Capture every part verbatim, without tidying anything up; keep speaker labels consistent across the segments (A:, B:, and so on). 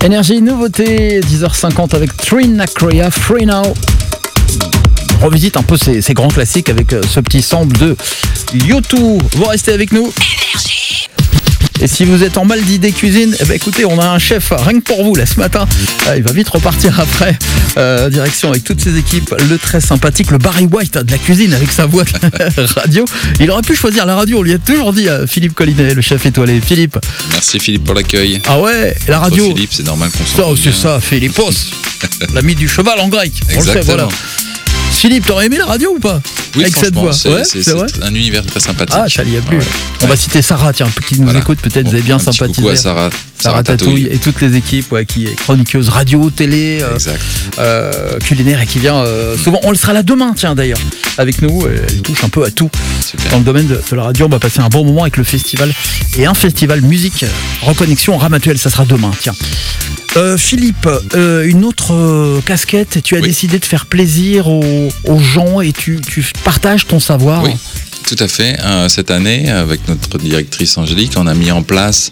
A: Énergie, nouveauté, dix heures cinquante avec Trina Crea, Free Now. On revisite un peu ces, ces grands classiques avec ce petit sample de U deux. Vous restez avec nous. Énergie. Et si vous êtes en mal d'idées cuisine, eh ben écoutez, on a un chef rien que pour vous là ce matin. Il va vite repartir après. Euh, direction avec toutes ses équipes, le très sympathique, le Barry White de la cuisine avec sa voix de radio. Il aurait pu choisir la radio, on lui a toujours dit à Philippe Collinet, le chef étoilé. Philippe.
B: Merci Philippe pour l'accueil.
A: Ah ouais, la radio.
B: Entre Philippe, c'est normal qu'on
A: soit. Ça, c'est ça, Philippos. L'ami du cheval en grec.
B: Exactement. On le sait, voilà.
A: Philippe, t'aurais aimé la radio ou pas?
B: Oui,
A: avec cette voix.
B: c'est,
A: ouais,
B: c'est,
A: c'est,
B: c'est un univers très sympathique.
A: Ah, ça n'y a plus.
B: Ouais.
A: On va citer Sarah, tiens, qui nous voilà. écoute, peut-être bon, vous avez bien sympathisé.
B: Coucou à Sarah.
A: Sarah Tatouille et toutes les équipes, ouais, qui est chroniqueuse radio, télé, euh, euh, culinaire et qui vient euh, souvent. On le sera là demain, tiens d'ailleurs, avec nous. Elle touche un peu à tout. Super. Dans le domaine de, de la radio. On va passer un bon moment avec le festival et un festival musique Reconnexion Ramatuelle. Ça sera demain, tiens. Euh, Philippe, euh, une autre euh, casquette, tu as oui. décidé de faire plaisir aux, aux gens et tu, tu partages ton savoir.
B: Oui. Tout à fait. Euh, cette année, avec notre directrice Angélique, on a mis en place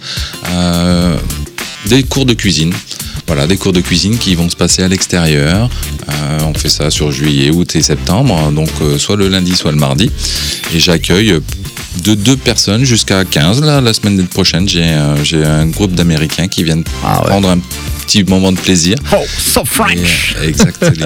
B: euh, des cours de cuisine. Voilà, des cours de cuisine qui vont se passer à l'extérieur. Euh, on fait ça sur juillet, août et septembre, donc euh, soit le lundi, soit le mardi. Et j'accueille de deux personnes jusqu'à quinze. Là, la semaine prochaine, j'ai, euh, j'ai un groupe d'Américains qui viennent ah ouais. prendre un petit moment de plaisir.
A: Oh, so French.
B: Et, exactement.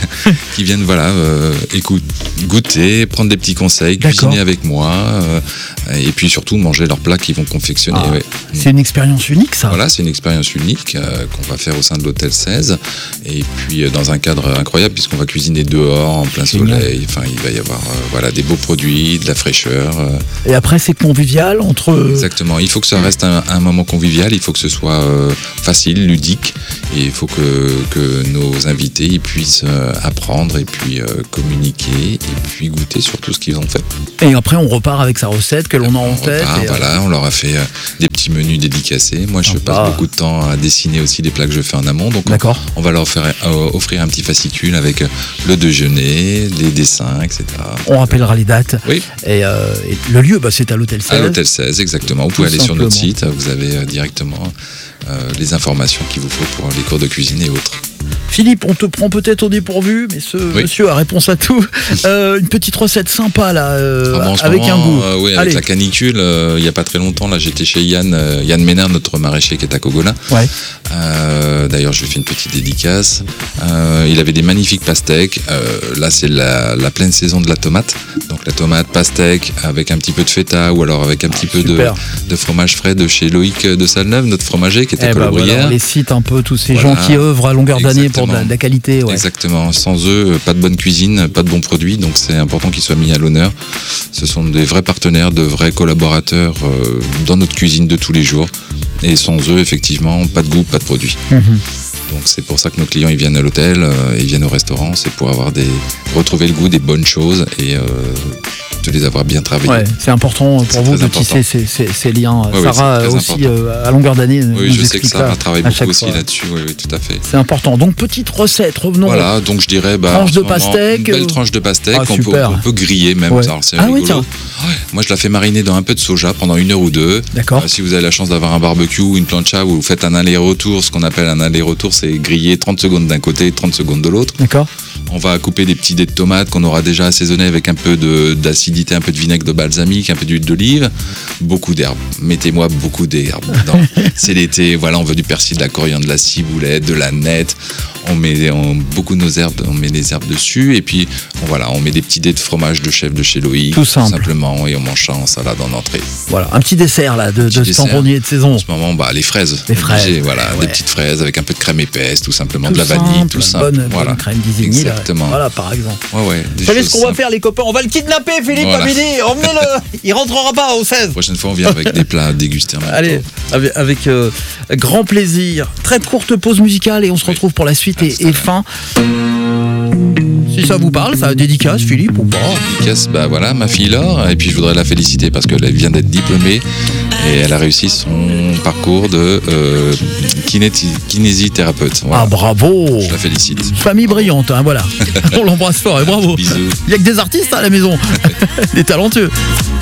B: Qui viennent voilà, euh, écoute, goûter, prendre des petits conseils, D'accord. cuisiner avec moi, euh, et puis surtout manger leurs plats qu'ils vont confectionner.
A: Ah,
B: ouais.
A: C'est une expérience unique, ça.
B: Voilà, c'est une expérience unique euh, qu'on va faire au sein de l'hôtel seize, et puis euh, dans un cadre incroyable puisqu'on va cuisiner dehors en plein Génial. soleil. Enfin, il va y avoir euh, voilà des beaux produits, de la fraîcheur. Euh.
A: Et après, c'est convivial entre.
B: Exactement. Il faut que ça reste un, un moment convivial. Il faut que ce soit euh, facile, ludique, et il faut que que nos invités ils puissent euh, apprendre et puis euh, communiquer et puis goûter sur tout ce qu'ils ont fait.
A: Et après, on repart avec sa recette que l'on a en tête.
B: Repart,
A: et
B: voilà, euh... on leur a fait euh, des petits menus dédicacés. Moi, je
A: Sympa.
B: passe beaucoup de temps à dessiner aussi les plats que je fais en amont. Donc, on, on va leur faire euh, offrir un petit fascicule avec le déjeuner, les dessins, et cetera.
A: On rappellera les dates.
B: Oui.
A: Et, euh, et le lieu, bah, c'est à l'hôtel seize.
B: À l'hôtel seize, exactement. Vous
A: Tout
B: pouvez aller
A: simplement.
B: sur notre site. Vous avez euh, directement euh, les informations qu'il vous faut pour les cours de cuisine et autres.
A: Philippe, on te prend peut-être au dépourvu, mais ce oui. monsieur a réponse à tout. Euh, une petite recette sympa là, euh,
B: ah bon,
A: avec
B: moment,
A: un goût.
B: Euh, oui, avec la canicule, euh, il n'y a pas très longtemps, là, j'étais chez Yann, euh, Yann Ménard, notre maraîcher qui est à Cogolin.
A: Ouais.
B: Euh, d'ailleurs, je lui ai fait une petite dédicace. Euh, il avait des magnifiques pastèques. Euh, là, c'est la, la pleine saison de la tomate. Donc la tomate, pastèque avec un petit peu de feta ou alors avec un petit ah, peu de, de fromage frais de chez Loïc de Salleneuve, notre fromager qui était
A: eh
B: à Colobrières.
A: Bah voilà, on les cite un peu tous ces voilà. gens qui œuvrent à longueur d'année pour de la, de la qualité. Ouais.
B: Exactement. Sans eux, pas de bonne cuisine, pas de bons produits. Donc c'est important qu'ils soient mis à l'honneur. Ce sont des vrais partenaires, de vrais collaborateurs euh, dans notre cuisine de tous les jours. Et sans eux, effectivement, pas de goût, pas de produit. Mm-hmm. Donc c'est pour ça que nos clients ils viennent à l'hôtel, euh, ils viennent au restaurant, c'est pour avoir des retrouver le goût des bonnes choses et euh, de les avoir bien travaillées. Ouais,
A: c'est important pour c'est vous de important. tisser ces, ces, ces liens. Ouais, Sarah oui, aussi euh, à longueur d'année.
B: Oui, je sais que Sarah travaille beaucoup aussi fois. là-dessus. Oui, oui, tout à fait.
A: C'est important. Donc petite recette, revenons.
B: Voilà, donc je dirais bah,
A: tranche de pastèque.
B: Une belle tranche de pastèque
A: ah,
B: qu'on peut, on peut griller même.
A: Ouais.
B: Alors, c'est
A: ah
B: rigolo.
A: oui, tiens.
B: Ouais, moi je la fais mariner dans un peu de soja pendant une heure ou deux.
A: D'accord.
B: Euh, si vous avez la chance d'avoir un barbecue ou une plancha où vous faites un aller-retour, ce qu'on appelle un aller-retour, c'est griller trente secondes d'un côté, trente secondes de l'autre.
A: D'accord.
B: On va couper des petits dés de tomates qu'on aura déjà assaisonnés avec un peu de, d'acidité, un peu de vinaigre de balsamique, un peu d'huile d'olive, beaucoup d'herbes. Mettez-moi beaucoup d'herbes dedans. C'est l'été, voilà, on veut du persil, de la coriandre, de la ciboulette, de la nette. On met on, beaucoup de nos herbes, on met des herbes dessus et puis on, voilà, on met des petits dés de fromage de chef de chez Loïc,
A: tout, tout
B: simplement, et on mange ça en salade en entrée.
A: Voilà, un petit dessert là de, de ce tamponnier de saison.
B: En ce moment, bah, les fraises.
A: Les fraises.
B: Obligé, voilà, ouais. Des petites fraises avec un peu de crème épaisse, tout simplement, tout de la vanille,
A: simple,
B: tout simple.
A: Bonne,
B: voilà.
A: bonne crème d'Isigny.
B: Exactement.
A: Là. Voilà, par exemple.
B: Ouais, ouais.
A: Vous savez ce qu'on simples. va faire, les copains? On va le kidnapper, Philippe, voilà. à midi. Emmenez-le. Il rentrera pas au seize.
B: La prochaine fois, on vient avec des plats à déguster.
A: Allez, avec, avec euh, grand plaisir. Très courte pause musicale et on se oui. retrouve pour la suite et, et fin. Si ça vous parle, ça a dédicace, Philippe, ou pas?
B: Dédicace, bah voilà, ma fille Laure, et puis je voudrais la féliciter parce qu'elle vient d'être diplômée et elle a réussi son parcours de euh, kinéti- kinésithérapeute. Voilà.
A: Ah, bravo!
B: Je la félicite.
A: Famille brillante, hein, voilà. On l'embrasse fort et bravo.
B: Bisous.
A: Il n'y a que des artistes à la maison. Des talentueux.